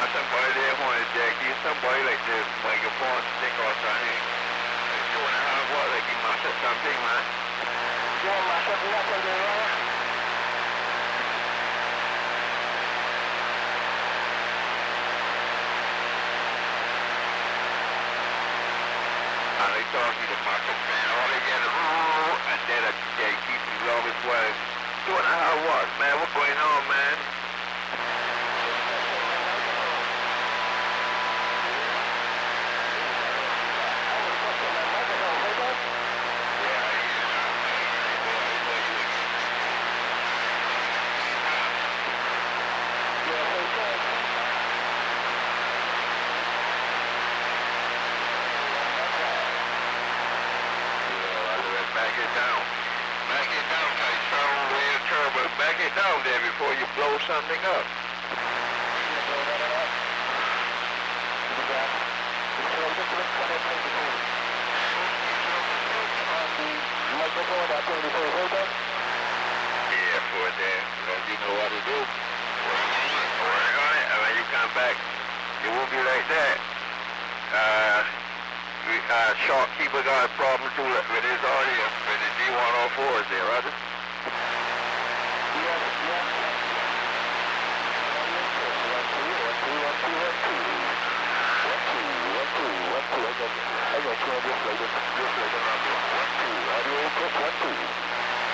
somebody there wanted Jackie. Somebody like the microphone stick or something. Two and a half watt like you must have something, man. Yeah, myself, you got something wrong? And they told me the market man, all they get is and then they keep me long as well. Two and a half watts, man. What's going on, man? Back it down there before you blow something up. Yeah, for that. You know what to do. Work on it, and when you come back, it won't be like that. Shopkeeper got a problem too with his audio, with the D104s there, right? I got 12 just like this, just like the number. 1, 2, audio, press 1, 2.